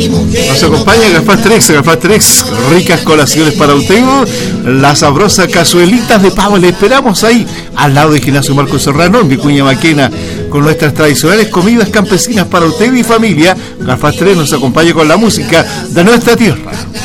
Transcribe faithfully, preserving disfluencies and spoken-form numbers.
Nos acompaña Gafastrex, Gafastrex, ricas colaciones para usted, las sabrosas cazuelitas de pavo. Le esperamos ahí, al lado de Gimnasio Marco Serrano, en Vicuña Maquena, con nuestras tradicionales comidas campesinas para usted y familia. Gafastrex nos acompaña con la música de nuestra tierra.